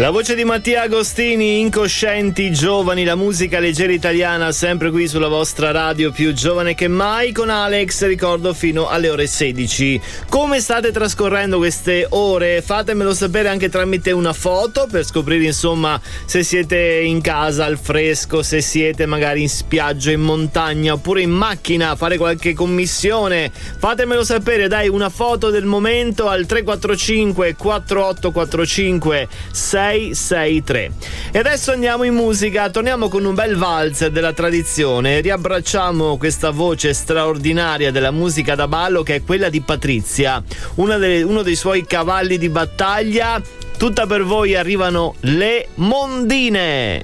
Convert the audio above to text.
La voce di Mattia Agostini, Incoscienti Giovani, la musica leggera italiana, sempre qui sulla vostra radio più giovane che mai, con Alex, ricordo, fino alle ore 16. Come state trascorrendo queste ore? Fatemelo sapere anche tramite una foto per scoprire insomma se siete in casa al fresco, se siete magari in spiaggia, in montagna oppure in macchina a fare qualche commissione. Fatemelo sapere, dai, una foto del momento al 345 4845 663. E adesso andiamo in musica, torniamo con un bel valzer della tradizione, riabbracciamo questa voce straordinaria della musica da ballo che è quella di Patrizia, uno dei suoi cavalli di battaglia. Tutta per voi arrivano le Mondine.